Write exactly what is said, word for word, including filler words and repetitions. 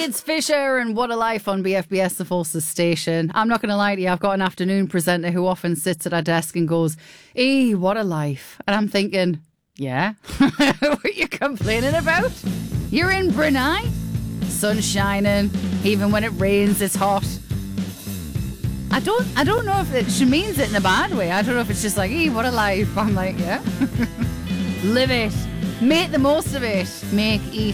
it's Fisher and What a Life on B F B S, the Forces station. I'm not going to lie to you, I've got an afternoon presenter who often sits at our desk and goes, "Eh, what a life." And I'm thinking, yeah, what are you complaining about? You're in Brunei, sun's shining, even when it rains it's hot. I don't I don't know if it, she means it in a bad way. I don't know if it's just like, "Eh, what a life." I'm like, yeah. Live it. Make the most of it. Make, eat,